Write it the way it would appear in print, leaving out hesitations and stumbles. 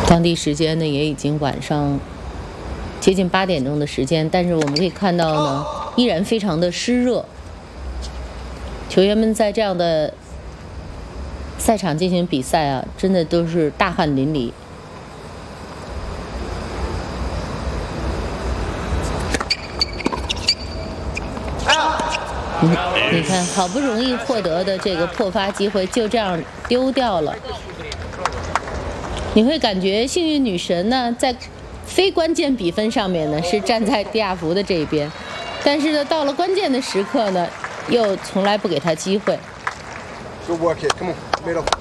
当地时间呢也已经晚上接近8点钟的时间，但是我们可以看到呢，依然非常的湿热。球员们在这样的赛场进行比赛啊，真的都是大汗淋漓。你看，好不容易获得的这个破发机会就这样丢掉了。你会感觉幸运女神呢，在非关键比分上面呢是站在迪亚福的这一边，但是呢，到了关键的时刻呢，又从来不给她机会。 Good work here. Come on, middle.